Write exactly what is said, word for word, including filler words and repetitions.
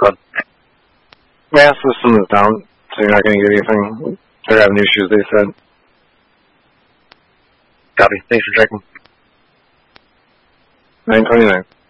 But mass system is down, so you're not going to get anything. They're having issues, they said. Copy. Thanks for checking. nine twenty-nine.